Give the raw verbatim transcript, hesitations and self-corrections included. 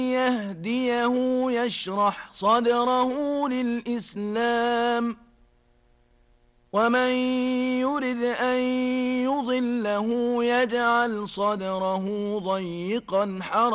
يهديه يشرح صدره للإسلام ومن يرد أن يضله يجعل صدره ضيقا حرجا